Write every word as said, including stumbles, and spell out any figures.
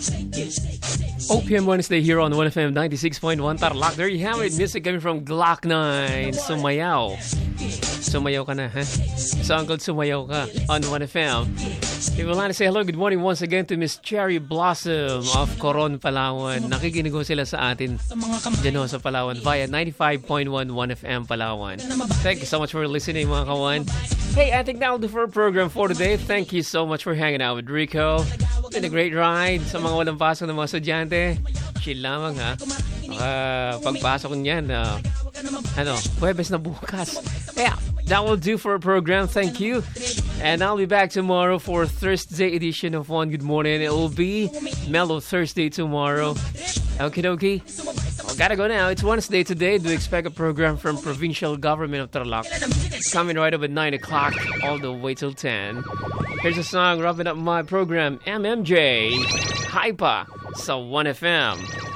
O P M Wednesday here on one F M ninety-six point one Tarlac. There you have it. Music coming from Glock nine. Sumayaw. Sumayaw ka na, ha? So, Uncle, sumayaw ka on one F M. We would like to say hello, good morning once again to Miss Cherry Blossom of Coron, Palawan. Nakikinig ko sila sa atin dyan sa Palawan via ninety-five point one one F M Palawan. Thank you so much for listening, mga kawan. Hey, I think that'll do for our program for today. Thank you so much for hanging out with Rico. It's been a great ride. Sa mga walang pasok ng mga estudyante, chill lamang, ha? Uh, pagpasok niyan, uh, ano, Huwebes na bukas. Yeah, that will do for our program. Thank you. And I'll be back tomorrow for Thursday edition of One Good Morning. It will be Mellow Thursday tomorrow. Okie dokie. Well, gotta go now. It's Wednesday today. Do expect a program from Provincial Government of Tarlac. Coming right up at nine o'clock all the way till ten. Here's a song wrapping up my program, M M J. Hypa sa one F M.